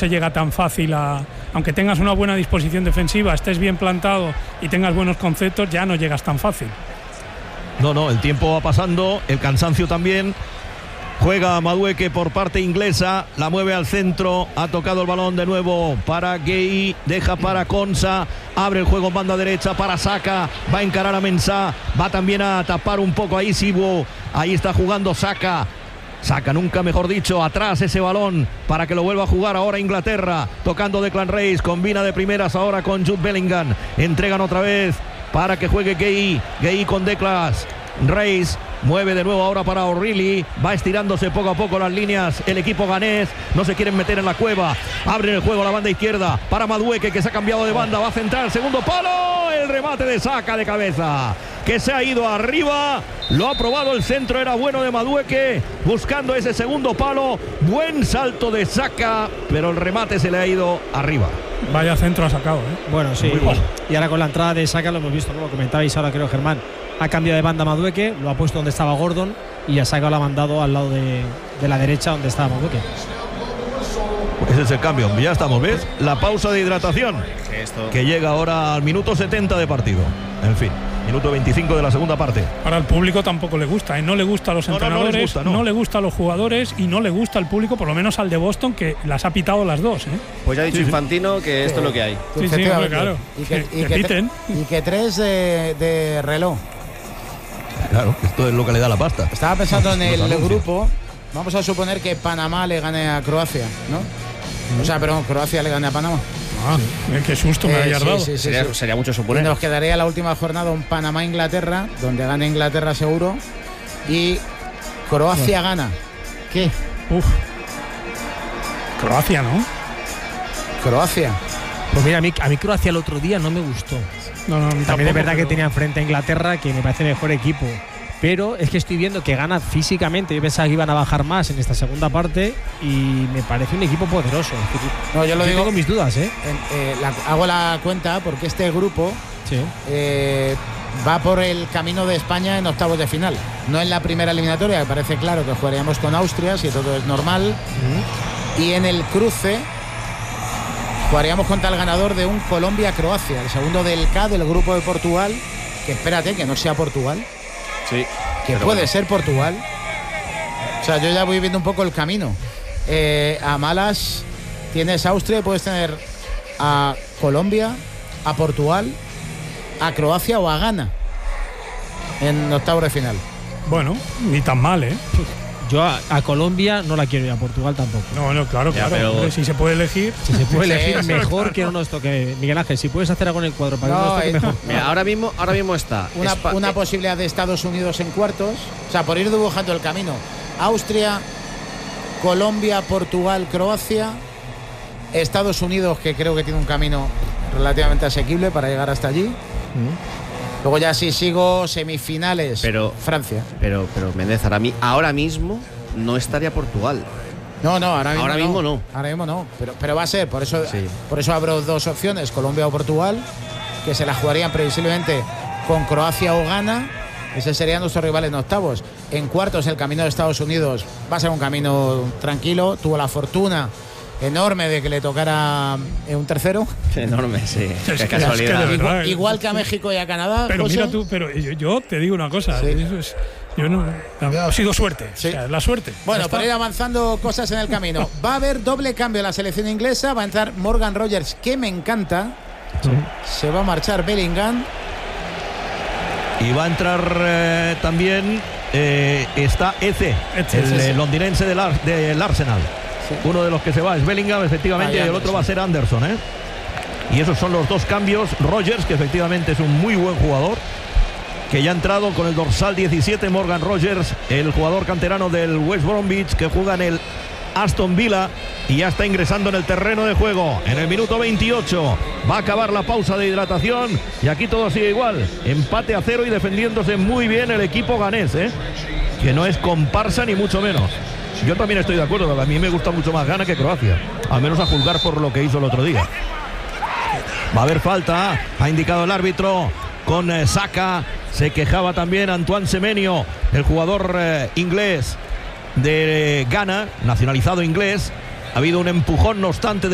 se llega tan fácil aunque tengas una buena disposición defensiva, estés bien plantado y tengas buenos conceptos, ya no llegas tan fácil. No, el tiempo va pasando, el cansancio también. Juega Madueke por parte inglesa, la mueve al centro, ha tocado el balón de nuevo para Gueye, deja para Konsa, abre el juego en banda derecha para Saka, va a encarar a Mensah, va también a tapar un poco ahí Sibu, ahí está jugando Saka, nunca mejor dicho, atrás ese balón para que lo vuelva a jugar ahora Inglaterra, tocando Declan Rice, combina de primeras ahora con Jude Bellingham, entregan otra vez para que juegue Gueye con Declan Rice. Mueve de nuevo ahora para O'Reilly. Va estirándose poco a poco las líneas el equipo ganés. No se quieren meter en la cueva. Abre el juego a la banda izquierda para Madueke, que se ha cambiado de banda. Va a centrar el segundo palo. El remate de Saka de cabeza, que se ha ido arriba. Lo ha probado el centro. Era bueno de Madueke. Buscando ese segundo palo. Buen salto de Saka. Pero el remate se le ha ido arriba. Vaya centro ha sacado, Bueno, sí. Y ahora con la entrada de Saka lo hemos visto, ¿no? Lo comentabais ahora, creo, Germán. Ha cambiado de banda Madueke, lo ha puesto donde estaba Gordon y a Saka lo ha mandado al lado de la derecha donde estaba Madueke. Ese es el cambio. Ya estamos, ¿ves? La pausa de hidratación que llega ahora al minuto 70 de partido. En fin, minuto 25 de la segunda parte. Para el público tampoco le gusta, no le gusta a los entrenadores, no le gusta a los jugadores y no le gusta al público, por lo menos al de Boston, que las ha pitado las dos. Pues ya ha dicho Infantino que esto es lo que hay. Sí, claro. Y que 3 de reloj. Claro, esto es lo que le da la pasta. Estaba pensando en el grupo. Vamos a suponer que Panamá le gane a Croacia, ¿no? O sea, perdón, Croacia le gane a Panamá. Qué susto me había dado. Sería mucho suponer. Y nos quedaría la última jornada un Panamá-Inglaterra, donde gane Inglaterra seguro. Y Croacia gana. ¿Qué? Croacia, ¿no? Croacia. Pues mira, a mí Croacia el otro día no me gustó. También es verdad que tenía enfrente a Inglaterra, que me parece mejor equipo. Pero es que estoy viendo que gana físicamente. Yo pensaba que iban a bajar más en esta segunda parte y me parece un equipo poderoso. No, yo digo, tengo mis dudas, hago la cuenta porque este grupo va por el camino de España en octavos de final. No en la primera eliminatoria, que parece claro que jugaríamos con Austria, si todo es normal. Y en el cruce jugaríamos contra el ganador de un Colombia-Croacia, el segundo del K del grupo de Portugal, que espérate, que no sea Portugal. Sí. Que puede ser Portugal. O sea, yo ya voy viendo un poco el camino. A malas tienes Austria y puedes tener a Colombia, a Portugal, a Croacia o a Ghana en octavos de final. Bueno, ni tan mal, Yo a Colombia no la quiero ir, a Portugal tampoco. No, claro. Pero si se puede elegir. Si se puede elegir, mejor que no nos toque. Miguel Ángel, si puedes hacer algo en el cuadro para que no nos toque, mejor. Mira, ahora mismo está una posibilidad de Estados Unidos en cuartos. O sea, por ir dibujando el camino. Austria, Colombia, Portugal, Croacia. Estados Unidos, que creo que tiene un camino relativamente asequible para llegar hasta allí. Luego ya sí sigo semifinales. Francia. Pero Méndez, ahora mismo no estaría Portugal. No, ahora mismo no. Ahora mismo no. Pero va a ser, por eso abro dos opciones, Colombia o Portugal, que se la jugarían previsiblemente con Croacia o Ghana. Ese serían nuestros rivales en octavos. En cuartos el camino de Estados Unidos va a ser un camino tranquilo. Tuvo la fortuna enorme de que le tocara un tercero. Enorme, sí. Qué casualidad. Igual que a México y a Canadá. Pero José. mira tú, yo te digo una cosa. Ha sido suerte. Sí. O sea, la suerte. Bueno, para ir avanzando cosas en el camino. Va a haber doble cambio en la selección inglesa. Va a entrar Morgan Rogers, que me encanta. Sí. Se va a marchar Bellingham. Y va a entrar también está el londinense del Arsenal. Sí. Uno de los que se va es Bellingham, efectivamente, y el otro va a ser Anderson, Y esos son los dos cambios. Rogers, que efectivamente es un muy buen jugador, que ya ha entrado con el dorsal 17, Morgan Rogers, el jugador canterano del West Bromwich, que juega en el Aston Villa y ya está ingresando en el terreno de juego. En el minuto 28 va a acabar la pausa de hidratación y aquí todo sigue igual. Empate a 0 y defendiéndose muy bien el equipo ganés, que no es comparsa ni mucho menos. Yo también estoy de acuerdo, a mí me gusta mucho más Ghana que Croacia, al menos a juzgar por lo que hizo el otro día. Va a haber falta, ha indicado el árbitro con Saka. Se quejaba también Antoine Semenyo, el jugador inglés de Ghana, nacionalizado inglés. Ha habido un empujón, no obstante,